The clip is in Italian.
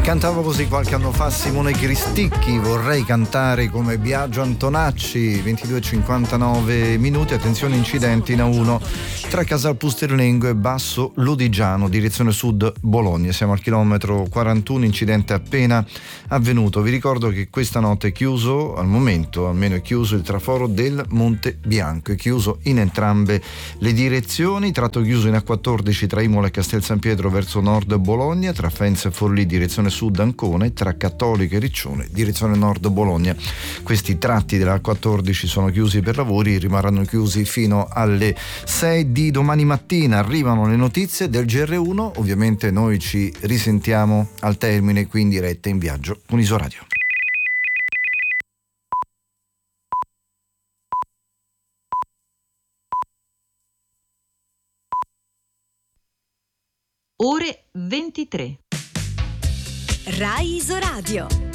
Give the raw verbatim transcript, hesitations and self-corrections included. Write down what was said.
Cantava così qualche anno fa Simone Cristicchi, vorrei cantare come Biagio Antonacci. Ventidue e cinquantanove minuti, attenzione, incidenti in A uno tra Casal Pusterlengo e Basso Lodigiano, direzione sud Bologna. Siamo al chilometro quarantuno, incidente appena avvenuto. Vi ricordo che questa notte è chiuso, al momento almeno è chiuso, il traforo del Monte Bianco, è chiuso in entrambe le direzioni, tratto chiuso in A quattordici tra Imola e Castel San Pietro verso nord Bologna, tra Faenza e Forlì direzione sud Ancona, tra Cattolica e Riccione direzione nord Bologna. Questi tratti della quattordici sono chiusi per lavori, rimarranno chiusi fino alle sei di domani mattina. Arrivano le notizie del G R uno, ovviamente noi ci risentiamo al termine qui in diretta in viaggio con Isoradio. Ore ventitré. Rai Isoradio.